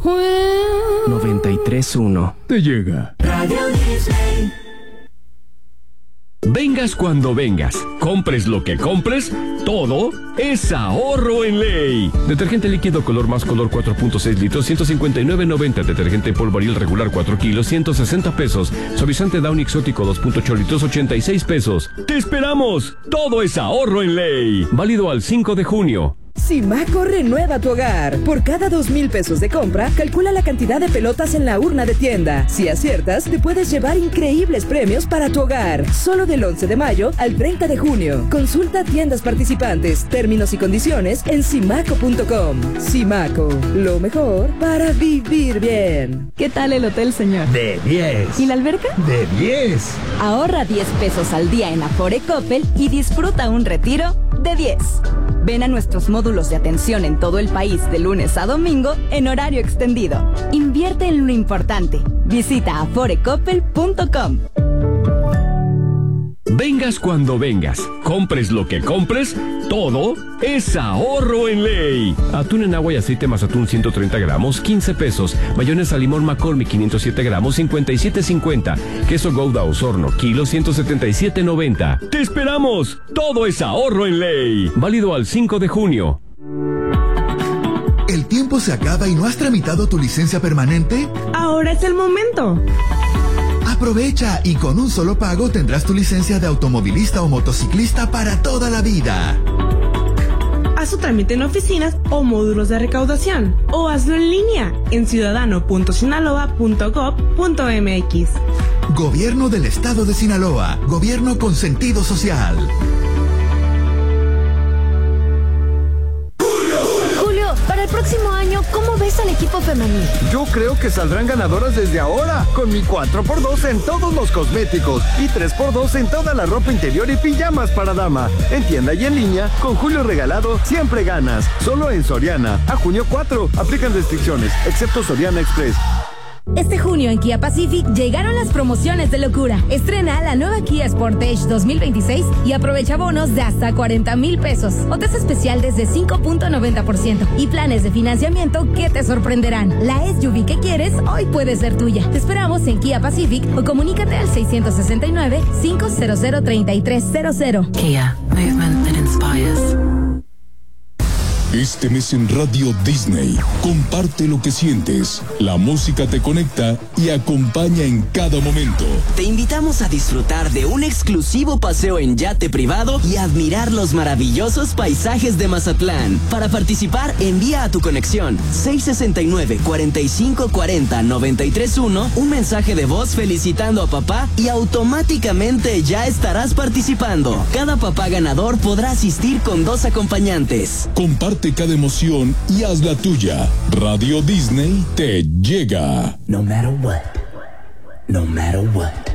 93.1 te llega. Radio Disney. Vengas cuando vengas, compres lo que compres, todo es ahorro en ley. Detergente líquido color más color 4.6 litros, 159.90. Detergente polvo Ariel regular 4 kilos, 160 pesos. Suavizante Downy exótico 2.8 litros, 86 pesos. ¡Te esperamos! Todo es ahorro en ley. Válido al 5 de junio. Simaco renueva tu hogar. Por cada 2,000 pesos de compra, calcula la cantidad de pelotas en la urna de tienda. Si aciertas, te puedes llevar increíbles premios para tu hogar. Solo del 11 de mayo al 30 de junio. Consulta tiendas participantes, términos y condiciones en simaco.com. Simaco, lo mejor para vivir bien. ¿Qué tal el hotel, señor? De 10. ¿Y la alberca? De 10. Ahorra 10 pesos al día en Afore Coppel y disfruta un retiro de 10. Ven a nuestros módulos de atención en todo el país de lunes a domingo en horario extendido. Invierte en lo importante. Visita aforecoppel.com. Vengas cuando vengas, compres lo que compres, todo es ahorro en ley. Atún en agua y aceite más atún 130 gramos, 15 pesos. Mayonesa limón McCormick 507 gramos, 57.50. Queso Gouda Osorno, kilo 177.90. ¡Te esperamos! Todo es ahorro en ley. Válido al 5 de junio. ¿El tiempo se acaba y no has tramitado tu licencia permanente? Ahora es el momento. Aprovecha y con un solo pago tendrás tu licencia de automovilista o motociclista para toda la vida. Haz su trámite en oficinas o módulos de recaudación o hazlo en línea en ciudadano.sinaloa.gov.mx. Gobierno del Estado de Sinaloa. Gobierno con sentido social. Para el próximo año, ¿cómo ves al equipo femenil? Yo creo que saldrán ganadoras desde ahora, con mi 4x2 en todos los cosméticos y 3x2 en toda la ropa interior y pijamas para dama. En tienda y en línea, con Julio Regalado, siempre ganas. Solo en Soriana. A junio 4, aplican restricciones, excepto Soriana Express. Este junio en Kia Pacific llegaron las promociones de locura. Estrena la nueva Kia Sportage 2026 y aprovecha bonos de hasta 40,000 pesos. O tasa especial desde 5.90% y planes de financiamiento que te sorprenderán. La SUV que quieres hoy puede ser tuya. Te esperamos en Kia Pacific o comunícate al 669-500-3300. Kia, movement that inspires. Este mes en Radio Disney, comparte lo que sientes. La música te conecta y acompaña en cada momento. Te invitamos a disfrutar de un exclusivo paseo en yate privado y admirar los maravillosos paisajes de Mazatlán. Para participar, envía a tu conexión 669-4540-931 un mensaje de voz felicitando a papá y automáticamente ya estarás participando. Cada papá ganador podrá asistir con 2 acompañantes. Comparte cada emoción y haz la tuya. Radio Disney te llega. No matter what. No matter what.